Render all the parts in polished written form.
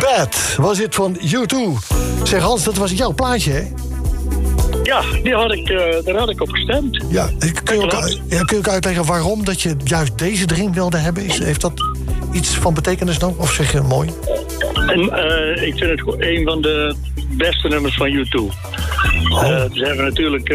Bad was dit van U2. Zeg Hans, dat was jouw plaatje, hè? Ja, daar had ik op gestemd. Ja, kun je ook uitleggen waarom dat je juist deze erin wilde hebben? Heeft dat iets van betekenis dan? Of zeg je mooi? En ik vind het gewoon een van de beste nummers van U2. Ze hebben natuurlijk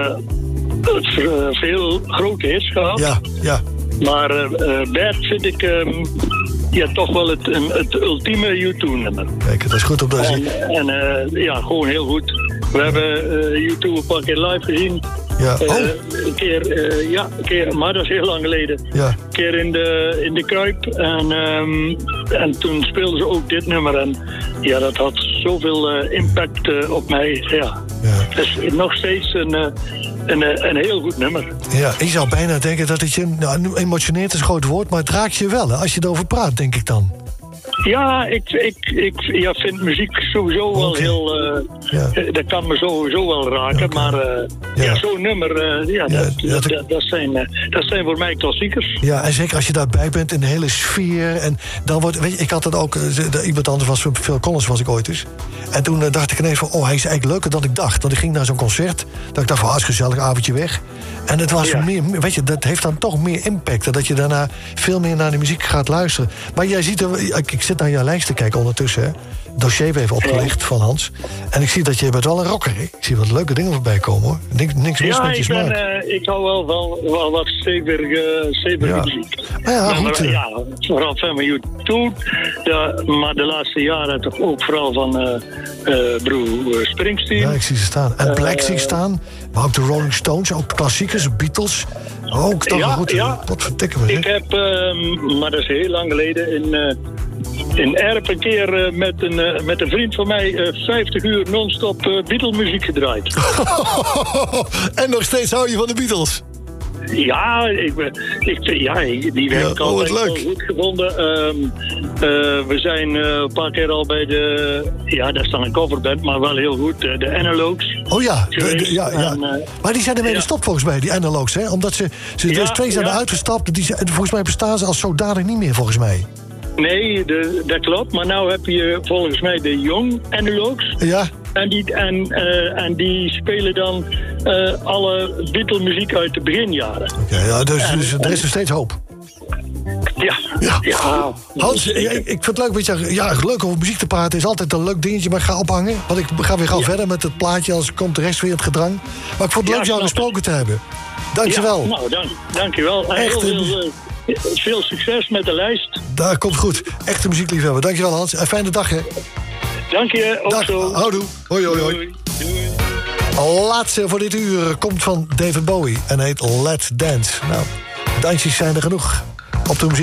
veel grote hits gehad. Ja. Maar Bad vind ik toch wel het ultieme U2-nummer. Kijk, dat is goed op dat zien. En gewoon heel goed. We hebben U2 een paar keer live gezien. Ja. Een keer, maar dat is heel lang geleden. Ja. Een keer in de Kuip. En toen speelden ze ook dit nummer. En ja, dat had zoveel impact op mij. Ja. Het is nog steeds een heel goed nummer. Ja, ik zou bijna denken dat het je... Nou, emotioneert is een groot woord, maar het raakt je wel, hè, als je erover praat, denk ik dan. Ja, ik vind muziek sowieso wel heel... Dat kan me sowieso wel raken, maar zo'n nummer... dat zijn voor mij klassiekers. Ja, en zeker als je daarbij bent in de hele sfeer. En dan wordt... Weet je, ik had het ook... Iemand anders was... Phil Collins was ik ooit eens. En toen dacht ik ineens van... Oh, hij is eigenlijk leuker dan ik dacht. Want ik ging naar zo'n concert. Dat ik dacht van, is gezellig, avondje weg. En het was meer... Weet je, dat heeft dan toch meer impact. Dat je daarna veel meer naar de muziek gaat luisteren. Maar jij ziet... Ik zit naar jouw lijst te kijken ondertussen, hè. Dossier weer even opgelicht van Hans. En ik zie dat je bent wel een rocker, hè? Ik zie wat leuke dingen voorbij komen, hoor. Niks mis met je smaak. Ik hou wel van wat stevige muziek. Vooral van U2. Maar de laatste jaren toch ook vooral van Bruce Springsteen. Ja, ik zie ze staan. En Black zie ik staan. Maar ook de Rolling Stones, ook klassiekers, Beatles. Ook toch goed. Wat vertikken we, ik heb, maar dat is heel lang geleden, in Erp een keer met een vriend van mij 50 uur non-stop Beatle-muziek gedraaid. En nog steeds hou je van de Beatles? Ja, die heb ik altijd wel goed gevonden. We zijn een paar keer al bij de... Ja, dat is dan een coverband, maar wel heel goed. De Analogues. Oh ja, maar die zijn ermee gestopt volgens mij, die Analogues, hè? Omdat ze dus twee zijn eruit gestapt. Volgens mij bestaan ze als zodanig niet meer, volgens mij. Nee, dat klopt. Maar nou heb je volgens mij de Young Analogues. Ja. En die spelen dan alle Beatle-muziek uit de beginjaren. Oké, dus er is nog steeds hoop. Ja. Hans, ik vind het leuk met je. Ja, leuk over muziek te praten is altijd een leuk dingetje, maar ik ga ophangen. Want ik ga weer verder met het plaatje, als komt de rest weer in het gedrang. Maar ik vond het leuk jou gesproken te hebben. Dankjewel. Ja, nou, dankjewel. Echt, veel succes met de lijst. Daar komt goed. Echte muziekliefhebber. Dankjewel, Hans. En fijne dag, hè. Dank je, ook zo. Houdoe. Hoi. Doei. Laatste voor dit uur komt van David Bowie en heet Let's Dance. Nou, dansjes zijn er genoeg op de muziek.